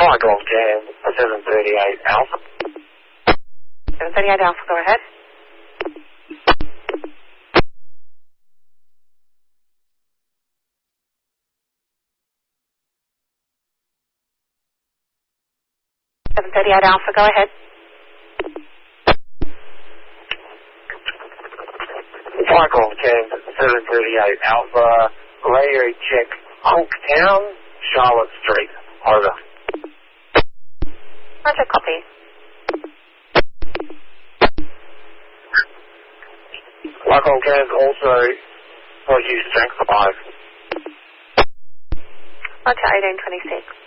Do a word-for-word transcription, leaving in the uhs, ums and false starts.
Hi, Golf Jam, seven thirty-eight Alpha. seven thirty-eight Alpha, go ahead. seven thirty-eight Alpha, go ahead. Hi, Golf Jam, seven thirty-eight Alpha. Radio check Hulktown, Charlotte Street. Over. Roger, copy. Hi, Golf Jam, also for you strength five. Roger, eighteen twenty-six.